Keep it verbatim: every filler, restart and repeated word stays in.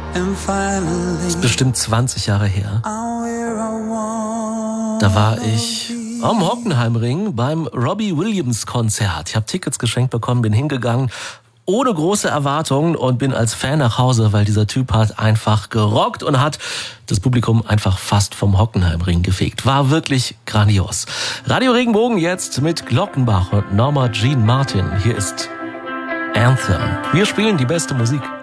Das ist bestimmt zwanzig Jahre her. Da war ich am Hockenheimring beim Robbie Williams Konzert. Ich habe Tickets geschenkt bekommen, bin hingegangen, ohne große Erwartungen und bin als Fan nach Hause, weil dieser Typ hat einfach gerockt und hat das Publikum einfach fast vom Hockenheimring gefegt. War wirklich grandios. Radio Regenbogen jetzt mit Glockenbach und Norma Jean Martin. Hier ist Anthem. Wir spielen die beste Musik.